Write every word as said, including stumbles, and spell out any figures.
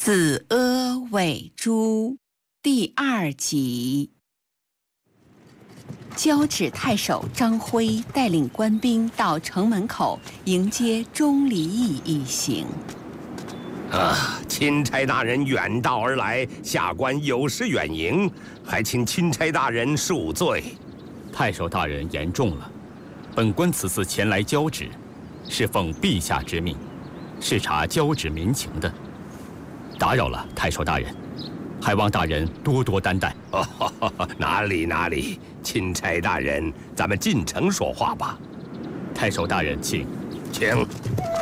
子阿尾诛第二集。交趾太守张辉带领官兵到城门口迎接钟离义一行。 啊，钦差大人远道而来，下官有失远迎，还请钦差大人恕罪。 太守大人言重了，本官此次前来交趾，是奉陛下之命，视察交趾民情的。打扰了太守大人，还望大人多多担待。 哦，哪里哪里，钦差大人，咱们进城说话吧。 太守大人，请， 请。